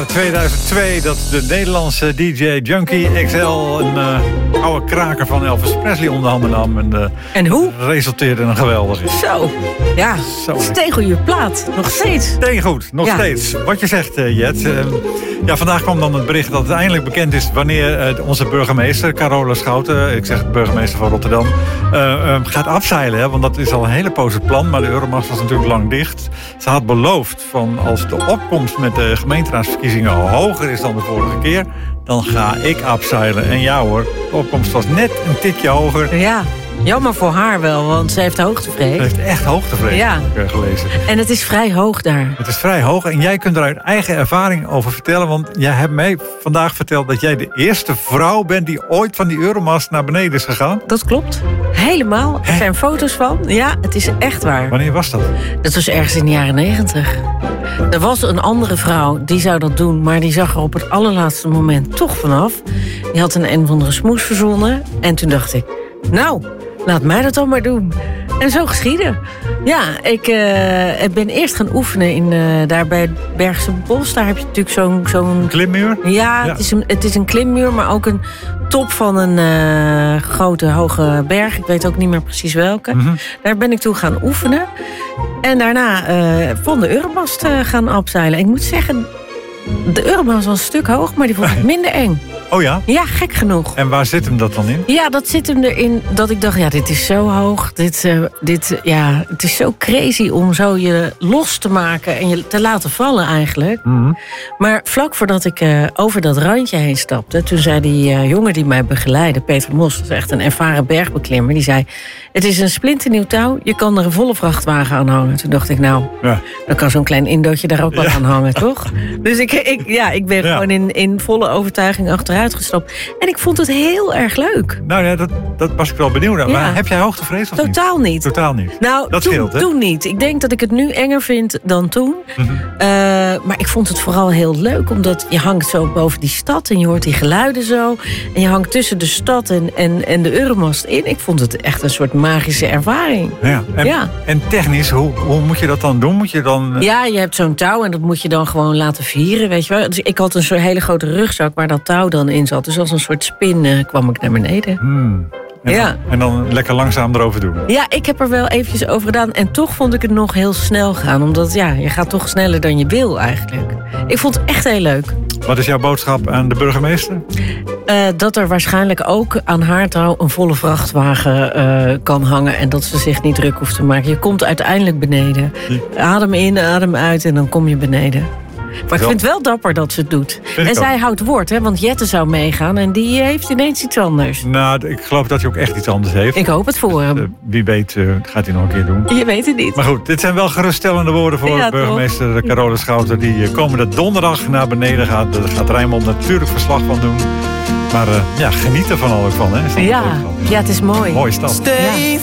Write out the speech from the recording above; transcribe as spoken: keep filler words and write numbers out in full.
tweeduizend twee dat de Nederlandse D J Junkie X L een uh, oude kraker van Elvis Presley onder handen nam. En, uh, en hoe? Resulteerde in een geweldige. Zo, ja. Zo. Steengoede plaat, nog steeds. Steengoed, nog ja. steeds. Wat je zegt, uh, Jet. Uh, ja, vandaag kwam dan het bericht dat het eindelijk bekend is wanneer uh, onze burgemeester, Carola Schouten, ik zeg burgemeester van Rotterdam, uh, uh, gaat afzeilen. Hè, want dat is al een hele poos het plan, maar de Euromast was natuurlijk lang dicht. Ze had beloofd van als de opkomst met de gemeenteraadsverkiezingen hoger is dan de vorige keer, dan ga ik afzeilen. En ja hoor, de opkomst was net een tikje hoger. Ja, jammer voor haar wel, want ze heeft hoogtevrees. Ze heeft echt hoogtevrees, ja. Heb ik gelezen. En het is vrij hoog daar. Het is vrij hoog en jij kunt er uit eigen ervaring over vertellen, want jij hebt mij vandaag verteld dat jij de eerste vrouw bent die ooit van die Euromast naar beneden is gegaan. Dat klopt. Helemaal. Er zijn foto's van. Ja, het is echt waar. Wanneer was dat? Dat was ergens in de jaren negentig. Er was een andere vrouw die zou dat doen, maar die zag er op het allerlaatste moment toch vanaf. Die had een een of andere smoes verzonnen. En toen dacht ik, nou, laat mij dat dan maar doen. En zo geschieden. Ja, ik, uh, ik ben eerst gaan oefenen in, uh, daar bij het Bergse Bos. Daar heb je natuurlijk zo'n... zo'n... klimmuur? Ja, ja. Het, is een, het is een klimmuur, maar ook een top van een uh, grote, hoge berg. Ik weet ook niet meer precies welke. Mm-hmm. Daar ben ik toen gaan oefenen. En daarna uh, van de Euromast uh, gaan afzeilen. Ik moet zeggen, de Euromast was een stuk hoog, maar die vond ik minder eng. Oh ja? Ja, gek genoeg. En waar zit hem dat dan in? Ja, dat zit hem erin dat ik dacht, ja, dit is zo hoog. Dit, uh, dit, ja, het is zo crazy om zo je los te maken en je te laten vallen eigenlijk. Mm-hmm. Maar vlak voordat ik uh, over dat randje heen stapte, toen zei die uh, jongen die mij begeleidde, Peter Mos, dat is echt een ervaren bergbeklimmer, die zei, het is een splinternieuw touw, je kan er een volle vrachtwagen aan hangen. Toen dacht ik, nou, ja. dan kan zo'n klein indootje daar ook wel ja. aan hangen, toch? Dus ik, ik, ja, ik ben ja. gewoon in, in volle overtuiging achteruit gestapt. En ik vond het heel erg leuk. Nou ja, dat, dat was ik wel benieuwd naar. Ja. Maar heb jij hoogtevrees of Totaal niet? niet? Totaal niet. Nou, dat toen, scheelt, hè? Toen niet. Ik denk dat ik het nu enger vind dan toen. Mm-hmm. Uh, maar ik vond het vooral heel leuk, omdat je hangt zo boven die stad en je hoort die geluiden zo. En je hangt tussen de stad en, en, en de Euromast in. Ik vond het echt een soort magische ervaring. Ja. En, ja. en technisch, hoe, hoe moet je dat dan doen? Moet je dan... Ja, je hebt zo'n touw en dat moet je dan gewoon laten vieren, weet je wel. Dus ik had een soort hele grote rugzak waar dat touw dan in zat. Dus als een soort spin uh, kwam ik naar beneden. Hmm. En, ja. dan, en dan lekker langzaam erover doen. Ja, ik heb er wel eventjes over gedaan. En toch vond ik het nog heel snel gaan. Omdat ja, je gaat toch sneller dan je wil eigenlijk. Ik vond het echt heel leuk. Wat is jouw boodschap aan de burgemeester? Uh, dat er waarschijnlijk ook aan haar trouw een volle vrachtwagen uh, kan hangen. En dat ze zich niet druk hoeft te maken. Je komt uiteindelijk beneden. Adem in, adem uit en dan kom je beneden. Maar ik vind het wel dapper dat ze het doet. Vind en zij houdt woord, hè, want Jette zou meegaan en die heeft ineens iets anders. Nou, ik geloof dat hij ook echt iets anders heeft. Ik hoop het voor hem. Uh, wie weet uh, gaat hij nog een keer doen. Je weet het niet. Maar goed, dit zijn wel geruststellende woorden voor ja, burgemeester Carola Schouten, die uh, komende donderdag naar beneden gaat. Daar gaat Rijnmond natuurlijk verslag van doen. Maar uh, ja, geniet er van al ook van. Hè. Ja, ja, het is mooi. Mooie stad. Ja.